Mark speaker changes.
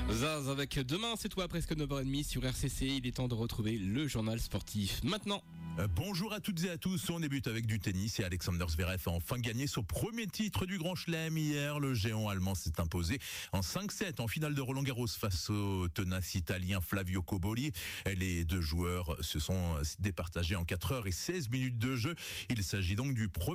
Speaker 1: Zaz avec demain, c'est toi, presque 9h30 sur RCC. Il est temps de retrouver le journal sportif. Maintenant.
Speaker 2: Bonjour à toutes et à tous, on débute avec du tennis et Alexander Zverev a enfin gagné son premier titre du Grand Chelem. Hier, le géant allemand s'est imposé en 5-7 en finale de Roland-Garros face au tenace italien Flavio Cobolli. Les deux joueurs se sont départagés en 4 heures et 16 minutes de jeu. Il s'agit donc du premier